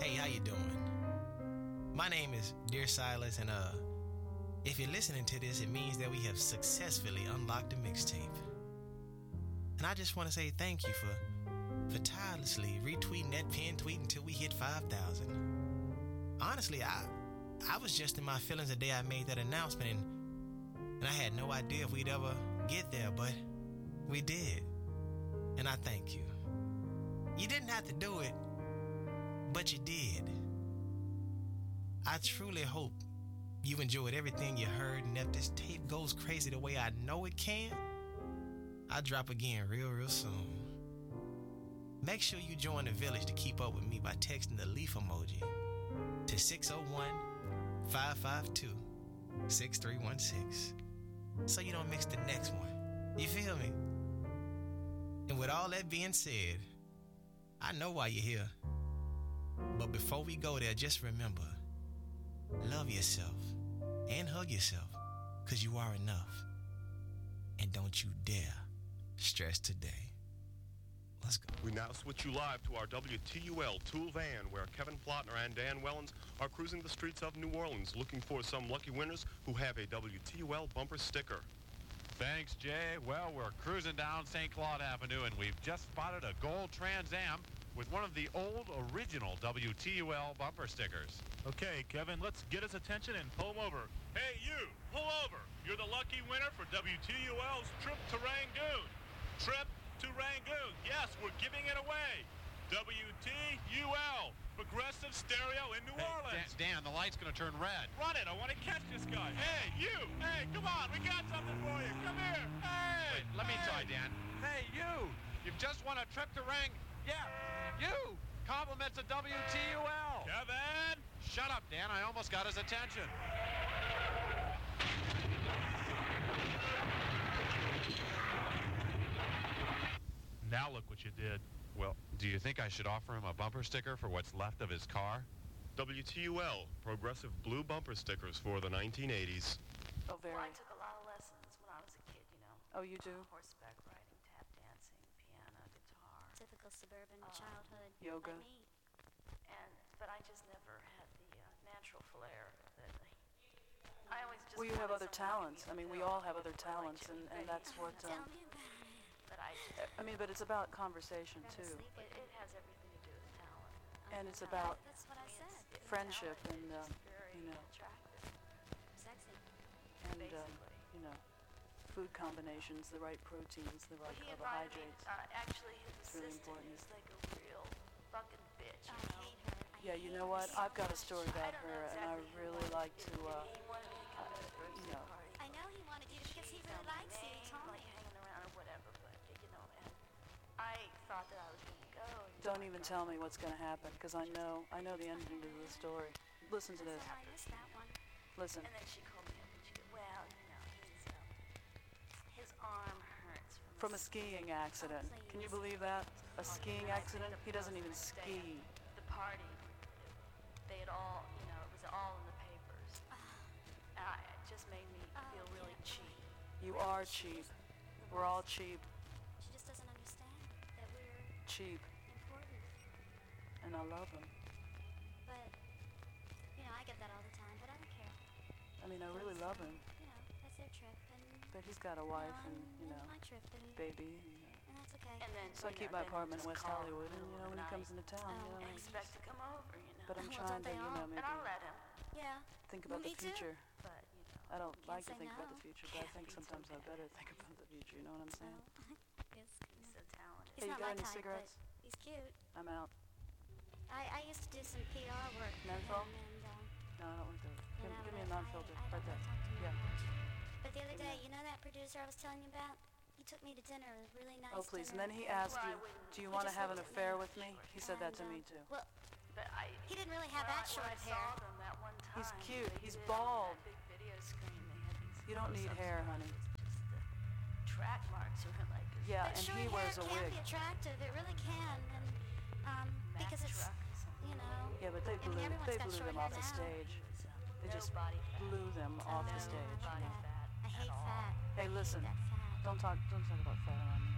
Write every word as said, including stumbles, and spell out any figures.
Hey, how you doing? My name is Dear Silas, and uh, if you're listening to this, it means that we have successfully unlocked the mixtape. And I just want to say thank you for for tirelessly retweeting that pin tweet until we hit five thousand. Honestly, I I was just in my feelings the day I made that announcement, and, and I had no idea if we'd ever get there, but we did. And I thank you. You didn't have to do it, but you did. I truly hope you enjoyed everything you heard, and if this tape goes crazy the way I know it can, I'll drop again real, real soon. Make sure you join the village to keep up with me by texting the leaf emoji to six oh one, five five two, six three one six so you don't miss the next one. You feel me? And with all that being said, I know why you're here. But before we go there, just remember, love yourself and hug yourself, because you are enough. And don't you dare stress today. Let's go. We now switch you live to our W T U L Tool Van, where Kevin Plotner and Dan Wellens are cruising the streets of New Orleans looking for some lucky winners who have a W T U L bumper sticker. Thanks, Jay. Well, we're cruising down Saint Claude Avenue, and we've just spotted a gold Trans Am with one of the old original W T U L bumper stickers. Okay, Kevin, let's get his attention and pull him over. Hey, you, pull over. You're the lucky winner for W T U L's trip to Rangoon. Trip to Rangoon. Yes, we're giving it away. W T U L, Progressive Stereo in New Hey, Orleans. Dan, Dan, the light's going to turn red. Run it. I want to catch this guy. Hey, you. Hey, come on. We got something for you. Come here. Hey. Wait, let me hey. try, Dan. Hey, you. You've just won a trip to Rang... Yeah, you. Compliments of W T U L. Kevin. Shut up, Dan. I almost got his attention. Now look what you did. Well, do you think I should offer him a bumper sticker for what's left of his car? W T U L, Progressive Blue Bumper Stickers for the nineteen eighties. Oh, very. Well, I took a lot of lessons when I was a kid, you know. Oh, you do? Horseback riding, tap dancing, piano, guitar. Typical suburban Uh, childhood. Yoga. Like me. And, but I just never had the uh, natural flair that I always just Well, you have wanted other someone to talents. be I mean, we fulfilled, all have other like talents, Jimmy and, and Page. that's what, Tell um, me about it. But I just, I mean, but it's about conversation, Gotta too. sleep it, with it has everything to do with talent. And it's Uh, about That's what I said. It's- it's friendship talent. and, It's uh, very you know. attractive, Sexy. and, um, basically. you know, food combinations, the right proteins, the Well, right he invited me, carbohydrates. uh, actually, his It's really assistant important. is like a real fucking bitch, I you know? hate her. I Yeah, you hate know her what? so I've got a much. story I about don't her, know and I exactly who really wanted- like to, if- if uh, he wanted me to come to his birthday you know. party. I know he wanted you to because he She's really on my likes you. He name, told like me. hanging around or whatever, but you know, and I thought that I was gonna go. you Don't know, even I tell got- me what's going to happen, because I know, I know the ending to the story. Listen to this. Oh, I missed that one. Listen. And then she called me up and she goes, well, you know, he's, um, his arm hurts From a skiing accident. Can you believe that? A skiing accident? He doesn't even ski. The party, they had all, you know, it was all in the papers. And I, it just made me feel really cheap. You are cheap. We're all cheap. She just doesn't understand that we're Cheap. important. And I love him. But, you know, I get that all the time, but I don't care. I mean, I really love him. You know, that's their trip, and, But he's got a wife know, and, you know, it's my trip, and, baby. And, uh, and that's okay. And then, so I you keep know, my then apartment in just West call Hollywood, in and, the you know, when he middle comes of into town, Oh, you know, the night and it's- expect to come over, you know. but I'm Well, trying don't to, they you all? know, And I'll maybe let him, Yeah. think about Me the too. future. but, you know. I don't like to say think about no. the future, but I Can't think be so sometimes I bad. better think about the future, you know what I'm saying? Well, yes. He's so talented. He's Hey, you not got my any type, cigarettes? but he's cute. I'm out. I, I used to do some P R work for Menthol? him, and, uh, No, I don't want those. you Give, know, give me a but non-filter, I, I right don't there. like talking to him Yeah. much. But the other Give me day, that. you know that producer I was telling you about? He took me to dinner, a really nice Oh, please. And dinner. then he asked Well, I you, wouldn't- do you He want to just have an looked at affair me, with me? He said that to and, me, uh, too. Well, But I, he didn't really have when that I- short when of I hair. saw them that one time, He's cute. they He's did bald. on that big video screen, they had these You don't need close-ups hair, of honey. his- just the track marks were like this Yeah, But and short he wears hair a can wig. be attractive. It really can, and um, Mack because it's, truck or something. you know. Yeah, but they I mean, blew, everyone's they got blew short them hair off the now. stage. He was, uh, They no just body fat. blew them off the no stage. body fat. fat I hate at all. fat. Hey, I hate listen. that fat. Don't talk, don't talk about fat around me.